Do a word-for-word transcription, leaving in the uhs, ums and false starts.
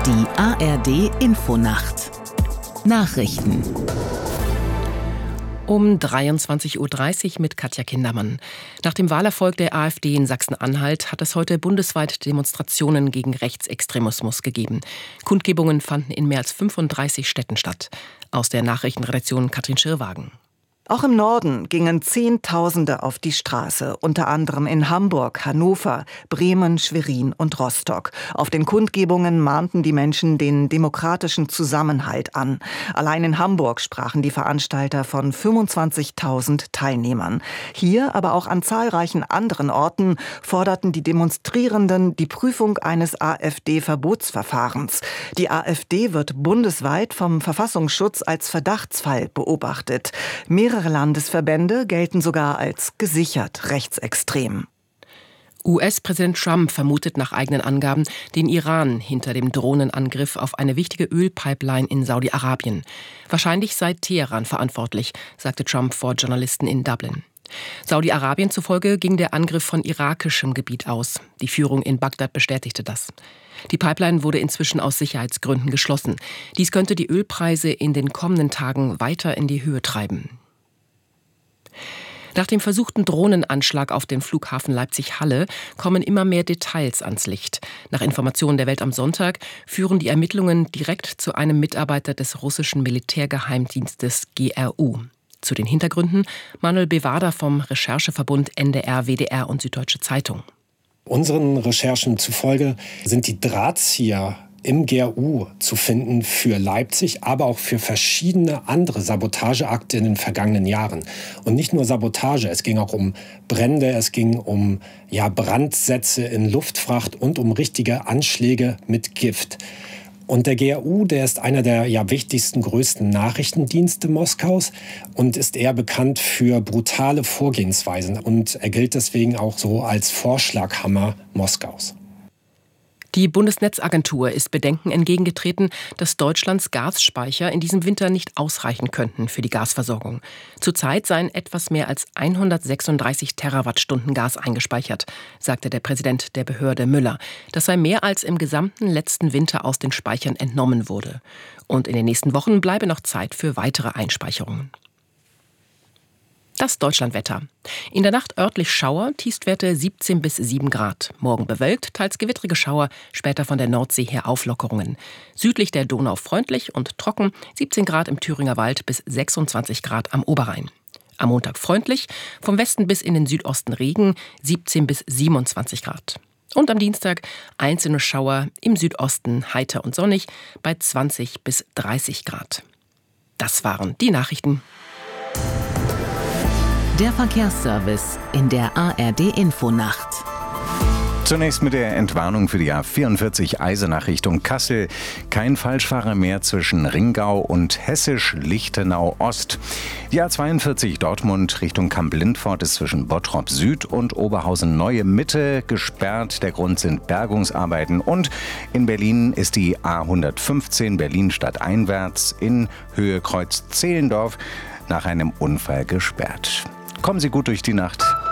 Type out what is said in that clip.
Die A R D-Infonacht Nachrichten Um dreiundzwanzig Uhr dreißig mit Katja Kindermann. Nach dem Wahlerfolg der AfD in Sachsen-Anhalt hat es heute bundesweit Demonstrationen gegen Rechtsextremismus gegeben. Kundgebungen fanden in mehr als fünfunddreißig Städten statt. Aus der Nachrichtenredaktion Katrin Schirrwagen. Auch im Norden gingen Zehntausende auf die Straße, unter anderem in Hamburg, Hannover, Bremen, Schwerin und Rostock. Auf den Kundgebungen mahnten die Menschen den demokratischen Zusammenhalt an. Allein in Hamburg sprachen die Veranstalter von fünfundzwanzigtausend Teilnehmern. Hier, aber auch an zahlreichen anderen Orten, forderten die Demonstrierenden die Prüfung eines AfD-Verbotsverfahrens. Die AfD wird bundesweit vom Verfassungsschutz als Verdachtsfall beobachtet. Mehrere Mehrere Landesverbände gelten sogar als gesichert rechtsextrem. U S-Präsident Trump vermutet nach eigenen Angaben den Iran hinter dem Drohnenangriff auf eine wichtige Ölpipeline in Saudi-Arabien. Wahrscheinlich sei Teheran verantwortlich, sagte Trump vor Journalisten in Dublin. Saudi-Arabien zufolge ging der Angriff von irakischem Gebiet aus. Die Führung in Bagdad bestätigte das. Die Pipeline wurde inzwischen aus Sicherheitsgründen geschlossen. Dies könnte die Ölpreise in den kommenden Tagen weiter in die Höhe treiben. Nach dem versuchten Drohnenanschlag auf den Flughafen Leipzig-Halle kommen immer mehr Details ans Licht. Nach Informationen der Welt am Sonntag führen die Ermittlungen direkt zu einem Mitarbeiter des russischen Militärgeheimdienstes G R U. Zu den Hintergründen Manuel Bevada vom Rechercheverbund N D R, W D R und Süddeutsche Zeitung. Unseren Recherchen zufolge sind die Drahtzieher im G R U zu finden für Leipzig, aber auch für verschiedene andere Sabotageakte in den vergangenen Jahren. Und nicht nur Sabotage, es ging auch um Brände, es ging um ja, Brandsätze in Luftfracht und um richtige Anschläge mit Gift. Und der G R U, der ist einer der ja, wichtigsten, größten Nachrichtendienste Moskaus und ist eher bekannt für brutale Vorgehensweisen. Und er gilt deswegen auch so als Vorschlaghammer Moskaus. Die Bundesnetzagentur ist Bedenken entgegengetreten, dass Deutschlands Gasspeicher in diesem Winter nicht ausreichen könnten für die Gasversorgung. Zurzeit seien etwas mehr als hundertsechsunddreißig Terawattstunden Gas eingespeichert, sagte der Präsident der Behörde Müller. Das sei mehr als im gesamten letzten Winter aus den Speichern entnommen wurde. Und in den nächsten Wochen bleibe noch Zeit für weitere Einspeicherungen. Das Deutschlandwetter. In der Nacht örtlich Schauer, Tiefstwerte siebzehn bis sieben Grad. Morgen bewölkt, teils gewittrige Schauer, später von der Nordsee her Auflockerungen. Südlich der Donau freundlich und trocken, siebzehn Grad im Thüringer Wald bis sechsundzwanzig Grad am Oberrhein. Am Montag freundlich, vom Westen bis in den Südosten Regen, siebzehn bis siebenundzwanzig Grad. Und am Dienstag einzelne Schauer, im Südosten heiter und sonnig bei zwanzig bis dreißig Grad. Das waren die Nachrichten. Der Verkehrsservice in der A R D-Infonacht. Zunächst mit der Entwarnung für die A vierundvierzig Eisenach Richtung Kassel. Kein Falschfahrer mehr zwischen Ringau und Hessisch-Lichtenau Ost. Die A zweiundvierzig Dortmund Richtung Kamp-Lindfort ist zwischen Bottrop Süd und Oberhausen Neue Mitte gesperrt. Der Grund sind Bergungsarbeiten. Und in Berlin ist die A hundertfünfzehn Berlin stadteinwärts in Höhe Kreuz Zehlendorf nach einem Unfall gesperrt. Kommen Sie gut durch die Nacht.